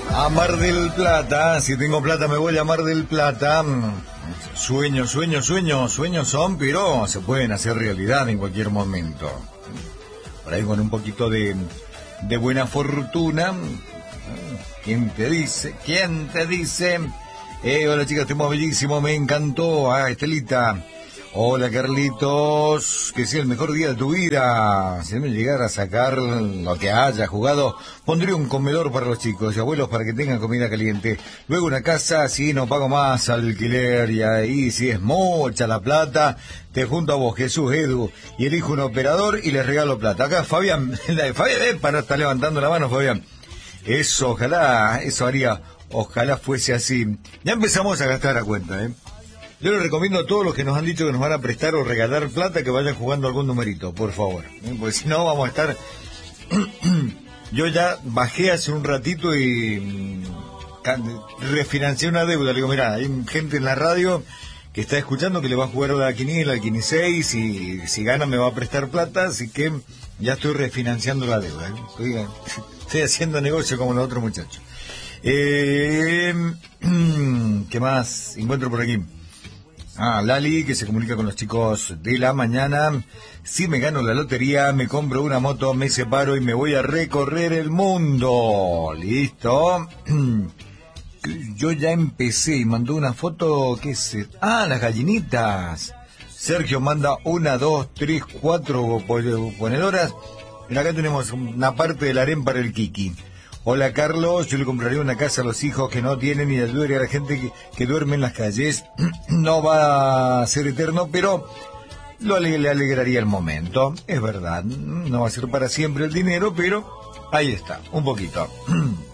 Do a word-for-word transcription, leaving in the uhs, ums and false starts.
A Mar del Plata, si tengo plata me voy a Mar del Plata. Sueños, sueños, sueños, sueños son, pero se pueden hacer realidad en cualquier momento. Por ahí con un poquito de, de buena fortuna. ¿Quién te dice? ¿Quién te dice? Eh, hola chicas, estoy bellísimo, me encantó. Ah, Estelita. Hola Carlitos, que sea el mejor día de tu vida. Si me llegara a sacar lo que haya jugado, pondría un comedor para los chicos y abuelos para que tengan comida caliente. Luego una casa, si no pago más alquiler, y ahí si es mucha la plata, te junto a vos, Jesús, Edu, y elijo un operador y les regalo plata. Acá Fabián, Fabián, eh, para estar levantando la mano, Fabián. Eso, ojalá, eso haría, ojalá fuese así. Ya empezamos a gastar a cuenta, eh. Yo les recomiendo a todos los que nos han dicho que nos van a prestar o regalar plata que vayan jugando algún numerito, por favor. ¿eh? Porque si no vamos a estar... Yo ya bajé hace un ratito y refinancié una deuda. Le digo, mira, hay gente en la radio que está escuchando que le va a jugar a la quiniela, al quiniseis, y si gana me va a prestar plata, así que ya estoy refinanciando la deuda. ¿eh? Estoy, estoy haciendo negocio como los otros muchachos. Eh, ¿Qué más encuentro por aquí? Ah, Lali, que se comunica con los chicos de la mañana. Si me gano la lotería, me compro una moto, me separo y me voy a recorrer el mundo. ¿Listo? Yo ya empecé y mandó una foto, ¿qué es? Ah, las gallinitas. Sergio manda una, dos, tres, cuatro ponedoras. Y acá tenemos una parte del harén para el Kiki. Hola Carlos, yo le compraría una casa a los hijos que no tienen y ayudaría a la gente que, que duerme en las calles. No va a ser eterno, pero lo le, le alegraría el momento. Es verdad, no va a ser para siempre el dinero, pero ahí está, un poquito.